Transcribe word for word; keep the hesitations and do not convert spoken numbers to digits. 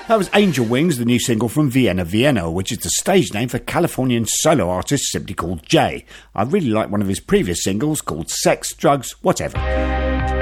That was Angel Wings, the new single from Vienna Vienna, which is the stage name for Californian solo artist simply called Jay. I really like one of his previous singles called Sex, Drugs, Whatever.